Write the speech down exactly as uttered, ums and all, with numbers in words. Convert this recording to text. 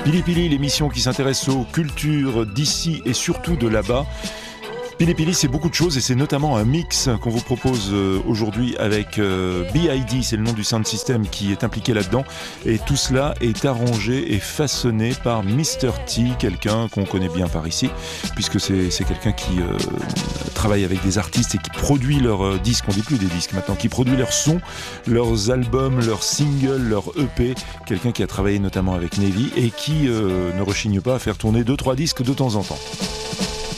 Pili Pili, l'émission qui s'intéresse aux cultures d'ici et surtout de là-bas. Pili Pili, c'est beaucoup de choses et c'est notamment un mix qu'on vous propose aujourd'hui avec B I D, c'est le nom du sound system qui est impliqué là-dedans. Et tout cela est arrangé et façonné par mister T, quelqu'un qu'on connaît bien par ici, puisque c'est, c'est quelqu'un qui euh, travaille avec des artistes et qui produit leurs disques, on dit plus des disques maintenant, qui produit leurs sons, leurs albums, leurs singles, leurs E P. Quelqu'un qui a travaillé notamment avec Navy et qui euh, ne rechigne pas à faire tourner deux trois disques de temps en temps.